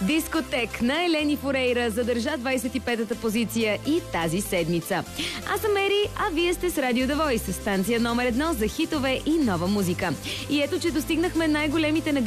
Дискотек на Елени Форейра задържа 25-та позиция и тази седмица. Аз съм Ери, а вие сте с Радио The Voice, станция номер 1 за хитове и нова музика. И ето, че достигнахме най-големите награди